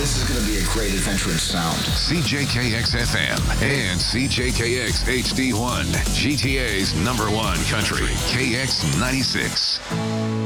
This is going to be a great adventure in sound. CJKX-FM and CJKX HD1, GTA's #1 country, KX96.